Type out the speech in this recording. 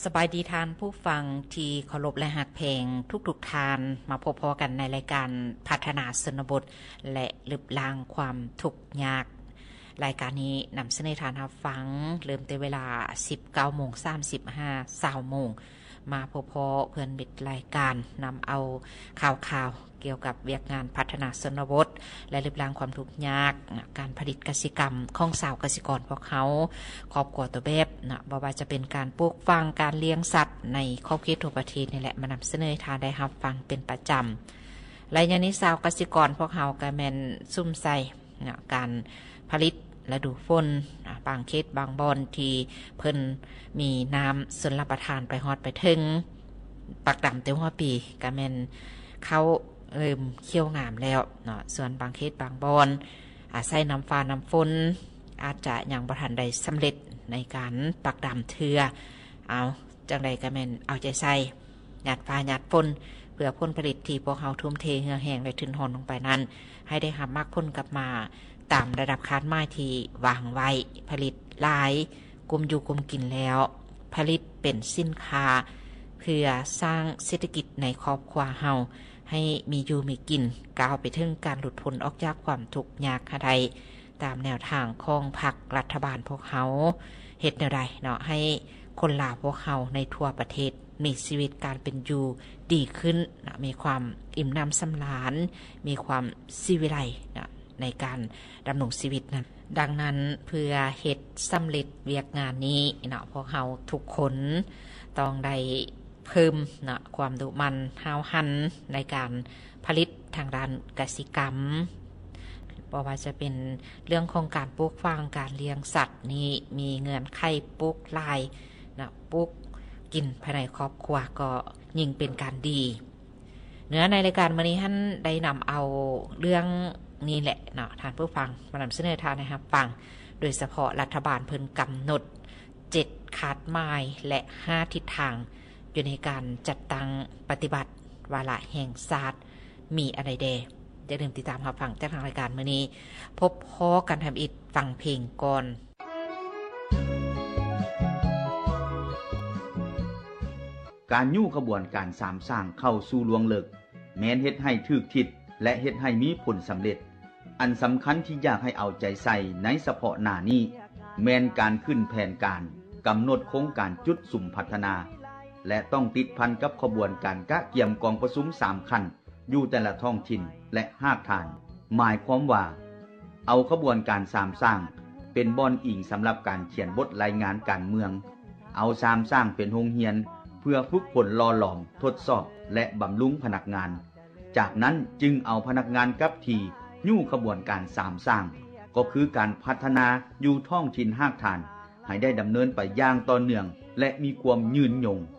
สบายดีทานผู้ฟังที่เคารพและหักเพลงทุกทานมาพบกันในรายการพัฒนาชนบทและลึบล้างความทุกข์ยากรายการนี้นำเสนอทานรับฟังเริ่มแต่เวลา 19:35 20:00 น.มาพบเพื่อนมิตรรายการนำเอาข่าวเกี่ยวกับเวียกงานพัฒนาชนบทและลึบล้างความทุกข์ยากการผลิตกสิกรรมของชาวเกษตรกรพวกเขาครอบครัวตัวแบบบ่ว่าจะเป็นการปลูกฝังการเลี้ยงสัตว์ในครอบครัวทั่วประเทศนี่แหละมานำเสนอทานได้รับฟังเป็นประจำและอย่างนี้ชาวเกษตรกรพวกเขาก็แม่นซุ่มใส่การผลิตฤดูฝนบางเขตบางบอนที่เพิ่นมีน้ำส่วนรับประทานไปฮอดไปถึงปักดำเต็มหัวปีก็แม่นเขาเริ่มเคี่ยวงามแล้วเนาะส่วนบางเขตบางบอนอาศัยน้ำฟ้าน้ำฝนอาจจะยังบ่ทันได้สำเร็จในการปักดำเทือเอาจังใดก็แม่นเอาใจใส่หยาดฟ้าหยาดฝนเพื่อผลผลิตที่พวกเขาทุ่มเทเหงื่อแห้งและทุนหอนลงไปนั้นให้ได้รับมากผลกลับมาตามระดับคาดหมายที่วางไว้ผลิตหลายกุมอยู่กุมกินแล้วผลิตเป็นสินค้าเพื่อสร้างเศรษฐกิจในครอบครัวเฮาให้มีอยู่มีกินก้าวไปถึงการหลุดพ้นออกจากความทุกข์ยากใดตามแนวทางของพรรครัฐบาลพวกเขาเฮ็ดแนวใดเนาะให้คนลาวพวกเขาในทั่วประเทศมีชีวิตการเป็นอยู่ดีขึ้นนะมีความอิ่มน้ำสำราญมีความสิวิไลนะในการดำรงชีวิตนั้นดังนั้นเพื่อเฮ็ดสำเร็จเวียกงานนี้เนาะพวกเขาทุกคนต้องได้เพิ่มนะความดุมันห้าวหันในการผลิตทางด้านกสิกรรมเพราะว่าจะเป็นเรื่องของการปลูกฝังการเลี้ยงสัตว์นี้มีเงื่อนไขปลูกลายนะปลูกกินภายในครอบครัวก็ยิ่งเป็นการดีเนื้อในรายการมื้อนี้ท่านได้นำเอาเรื่องนี่แหละเนาะท่านผู้ฟังมานำเสนอทานนะครับฟังโดยเฉพาะรัฐบาลเพิ่นกำหนด7คาดหมายและ5ทิศทางอยู่ในการจัดตั้งปฏิบัติวาระแห่งชาติมีอะไรเดอย่าลืมติดตามรับฟังจากทางรายการมื้อนี้พบพ้อกันทำอิฐฟังเพลงก่อนการยู่ขบวนการสามสร้างเข้าสู่ลวงเลิกแม้นเฮ็ดให้ถูกทิศและเฮ็ดให้มีผลสำเร็จอันสำคัญที่อยากให้เอาใจใส่ในเฉพาะหน้านี้แม้นการขึ้นแผนการกำหนดโครงการจุดสุ่มพัฒนาและต้องติดพันกับขบวนการกะเกี่ยมกองประชุม3ขั้นอยู่แต่ละท้องถิ่นและภาคฐานหมายความว่าเอาขบวนการสามสร้างเป็นบ่อนอิงสำหรับการเขียนบทรายงานการเมืองเอาสามสร้างเป็นโรงเรียนเพื่อฝึกฝนหล่อหลอมทดสอบและบำรุงพนักงานจากนั้นจึงเอาพนักงานกับที่ยู่ขบวนการสามสร้างก็คือการพัฒนาอยู่ท้องถิ่นภาคฐานให้ได้ดำเนินไปอย่างต่อเนื่องและมีความยืนยง